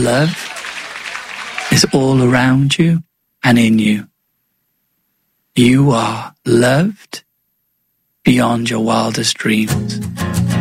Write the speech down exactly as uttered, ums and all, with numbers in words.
love is all around you and in you. You are loved beyond your wildest dreams.